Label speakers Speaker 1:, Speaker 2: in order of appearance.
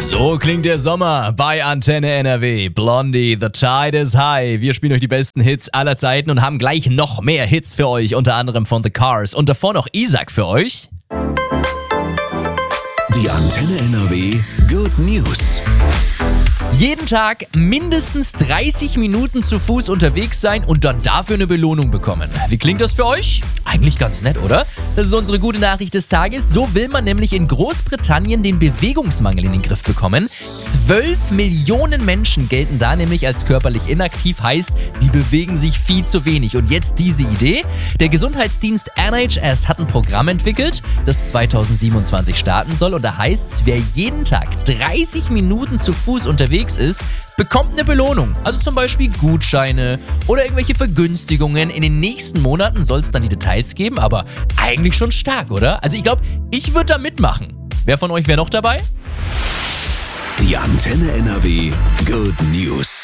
Speaker 1: So klingt der Sommer bei Antenne NRW. Blondie, The Tide is High. Wir spielen euch die besten Hits aller Zeiten und haben gleich noch mehr Hits für euch, unter anderem von The Cars. Und davor noch Isaac für euch.
Speaker 2: Die Antenne NRW Good News.
Speaker 1: Jeden Tag mindestens 30 Minuten zu Fuß unterwegs sein und dann dafür eine Belohnung bekommen. Wie klingt das für euch? Eigentlich ganz nett, oder? Das ist unsere gute Nachricht des Tages. So will man nämlich in Großbritannien den Bewegungsmangel in den Griff bekommen. 12 Millionen Menschen gelten da nämlich als körperlich inaktiv, heißt, die bewegen sich viel zu wenig. Und jetzt diese Idee. Der Gesundheitsdienst NHS hat ein Programm entwickelt, das 2027 starten soll. Und da heißt, wer jeden Tag 30 Minuten zu Fuß unterwegs ist, bekommt eine Belohnung. Also zum Beispiel Gutscheine oder irgendwelche Vergünstigungen. In den nächsten Monaten soll es dann die Details geben, aber eigentlich schon stark, oder? Also ich glaube, ich würde da mitmachen. Wer von euch wäre noch dabei?
Speaker 2: Die Antenne NRW Good News.